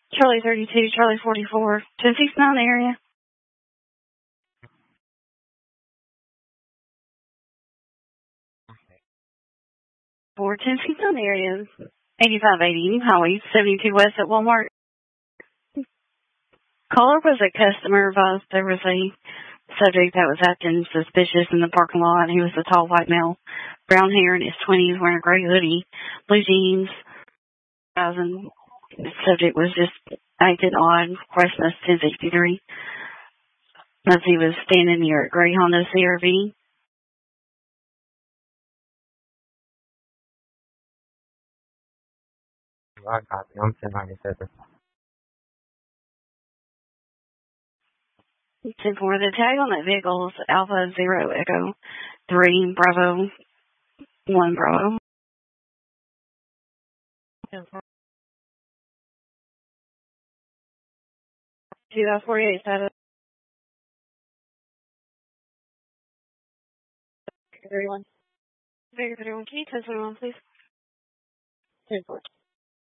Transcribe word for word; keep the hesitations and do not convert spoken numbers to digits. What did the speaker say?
Charlie thirty-two, Charlie forty-four. ten sixty-nine area. For ten sixty-nine area. eighty-five eighty New Highway, seventy-two West at Walmart. Caller was a customer advised there was a subject that was acting suspicious in the parking lot. He was a tall white male, brown hair in his twenties, wearing a gray hoodie, blue jeans. And the subject was just acting odd. Question us ten sixty-three. As he was standing near a gray Honda C R V. I copy. I'm ten ninety-seven. ten four. The tag on that vehicle is Alpha Zero Echo three Bravo one Bravo. two forty-eight status. Everyone. Figure thirty-one. Can you test everyone, please? ten four.